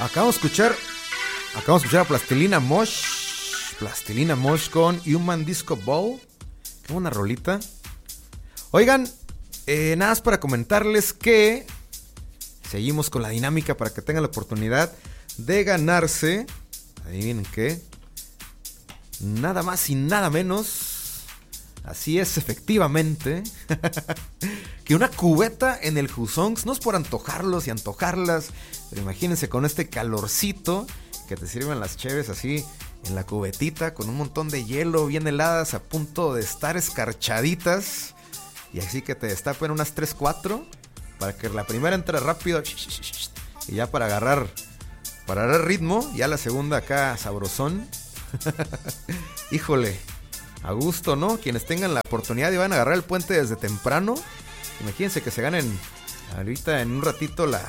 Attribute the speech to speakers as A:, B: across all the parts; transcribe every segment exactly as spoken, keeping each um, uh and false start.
A: Acabamos de escuchar, acabamos de escuchar a Plastilina Mosh, Plastilina Mosh con Human Disco Ball. Qué buena rolita. Oigan, eh, nada más para comentarles que seguimos con la dinámica para que tengan la oportunidad de ganarse. Adivinen qué. Nada más y nada menos. Así es, efectivamente. Que una cubeta en el Jusongs. No es por antojarlos y antojarlas, pero imagínense con este calorcito que te sirven las cheves así en la cubetita con un montón de hielo bien heladas a punto de estar escarchaditas. Y así que te destapen unas tres cuatro para que la primera entre rápido y ya para agarrar para agarrar ritmo, ya la segunda acá sabrosón. Híjole, a gusto, ¿no? Quienes tengan la oportunidad y van a agarrar el puente desde temprano, imagínense que se ganen ahorita en un ratito la,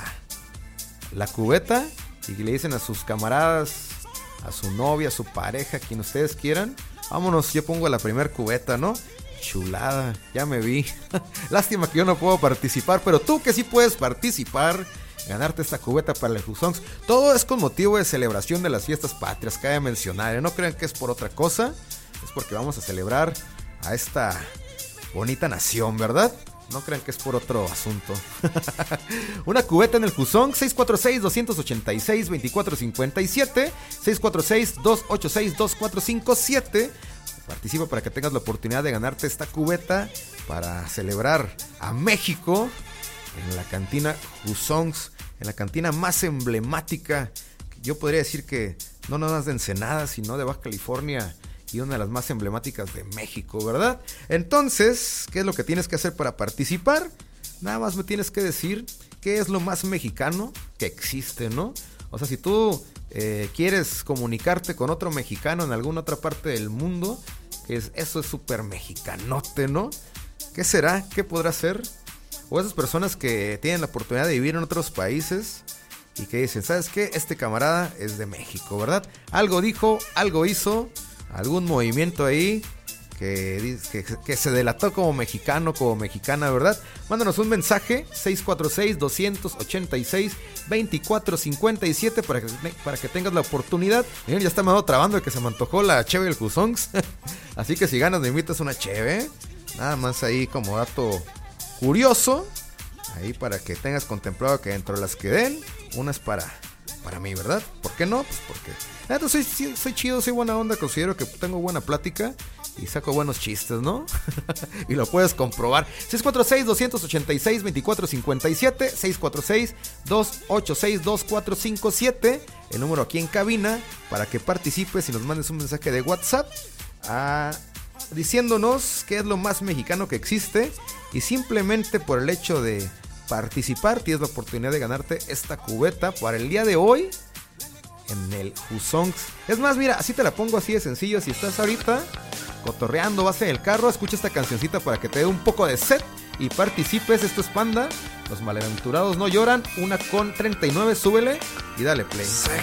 A: la cubeta y le dicen a sus camaradas, a su novia, a su pareja, quien ustedes quieran, vámonos, yo pongo la primer cubeta, ¿no? Chulada, ya me vi. Lástima que yo no puedo participar, pero tú que sí puedes participar, ganarte esta cubeta para el Jusongs. Todo es con motivo de celebración de las fiestas patrias, cabe mencionar, ¿eh? No crean que es por otra cosa, es porque vamos a celebrar a esta bonita nación, ¿verdad? No crean que es por otro asunto. Una cubeta en el Jusongs, seis cuatro seis, dos ocho seis, dos cuatro cinco siete, seis cuatro seis, dos ocho seis, dos cuatro cinco siete. Participa para que tengas la oportunidad de ganarte esta cubeta para celebrar a México en la cantina Jusongs, en la cantina más emblemática, yo podría decir que no nada más de Ensenada, sino de Baja California y una de las más emblemáticas de México, ¿verdad? Entonces, ¿qué es lo que tienes que hacer para participar? Nada más me tienes que decir qué es lo más mexicano que existe, ¿no? O sea, si tú eh, quieres comunicarte con otro mexicano en alguna otra parte del mundo, que es, eso es súper mexicanote, ¿no? ¿Qué será? ¿Qué podrá ser? O esas personas que tienen la oportunidad de vivir en otros países y que dicen, ¿sabes qué? Este camarada es de México, ¿verdad? Algo dijo, algo hizo, algún movimiento ahí que, que, que se delató como mexicano, como mexicana, ¿verdad? Mándanos un mensaje, seis cuatro seis, dos ocho seis, dos cuatro cinco siete para que, para que tengas la oportunidad. Miren, ya está me ando trabando de que se me antojó la cheve del Jusongs. Así que si ganas me invitas una cheve. Nada más ahí como dato curioso, ahí para que tengas contemplado que dentro de las que den, una es para, para mí, ¿verdad? ¿Por qué no? Pues porque entonces, soy, soy chido, soy buena onda, considero que tengo buena plática y saco buenos chistes, ¿no? Y lo puedes comprobar. seis cuatro seis, dos ocho seis, dos cuatro cinco siete, seis cuatro seis, dos ocho seis, dos cuatro cinco siete, el número aquí en cabina para que participes y nos mandes un mensaje de WhatsApp a... diciéndonos qué es lo más mexicano que existe, y simplemente por el hecho de participar tienes la oportunidad de ganarte esta cubeta para el día de hoy en el Jusongs. Es más, mira, así te la pongo así de sencillo. Si estás ahorita cotorreando, vas en el carro, escucha esta cancioncita para que te dé un poco de sed y participes. Esto es Panda, los malaventurados no lloran, una con treinta y nueve, súbele y dale play.
B: Sé